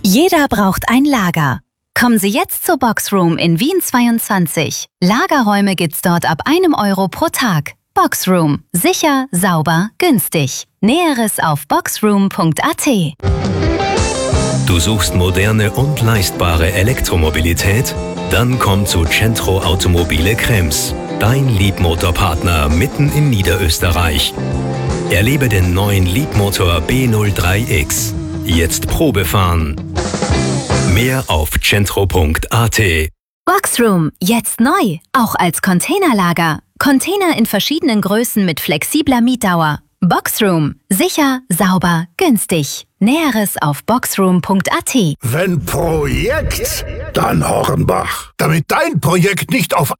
Jeder braucht ein Lager. Kommen Sie jetzt zur Boxroom in Wien 22. Lagerräume gibt's dort ab 1 Euro pro Tag. Boxroom. Sicher, sauber, günstig. Näheres auf boxroom.at. Du suchst moderne und leistbare Elektromobilität? Dann komm zu Centro Automobile Krems. Dein Leapmotor-Partner mitten in Niederösterreich. Erlebe den neuen Leapmotor B03X. Jetzt Probefahren. Mehr auf centro.at. Boxroom, jetzt neu, auch als Containerlager. Container in verschiedenen Größen mit flexibler Mietdauer. Boxroom, sicher, sauber, günstig. Näheres auf boxroom.at. Wenn Projekt, dann Hornbach. Damit dein Projekt nicht auf